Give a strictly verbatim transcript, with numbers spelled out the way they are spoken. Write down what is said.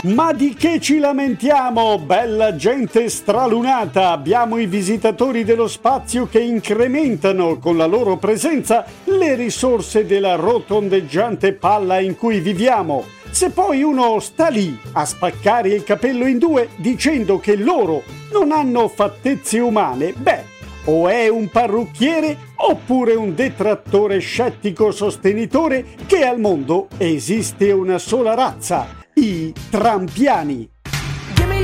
Ma di che ci lamentiamo, bella gente stralunata? Abbiamo i visitatori dello spazio che incrementano con la loro presenza le risorse della rotondeggiante palla in cui viviamo. Se poi uno sta lì a spaccare il capello in due dicendo che loro non hanno fattezze umane, beh, o è un parrucchiere oppure un detrattore scettico sostenitore che al mondo esiste una sola razza, i trampiani.